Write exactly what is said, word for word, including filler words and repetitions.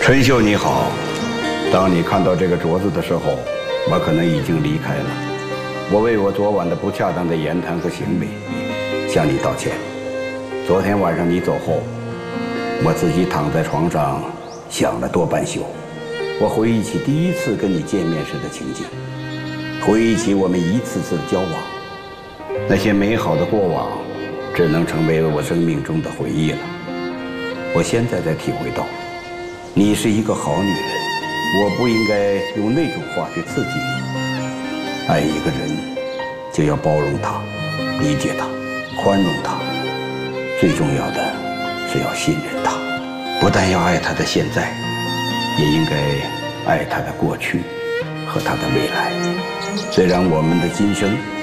春秀你好，当你看到这个镯子的时候，我可能已经离开了。我为我昨晚的不恰当的言谈和行为向你道歉。昨天晚上你走后，我自己躺在床上想了多半宿。我回忆起第一次跟你见面时的情景，回忆起我们一次次的交往，那些美好的过往只能成为我生命中的回忆了。我现在才体会到，你是一个好女人，我不应该用那种话去刺激你。爱一个人，就要包容他，理解他，宽容他，最重要的是要信任他。不但要爱他的现在，也应该爱他的过去和他的未来。虽然我们的今生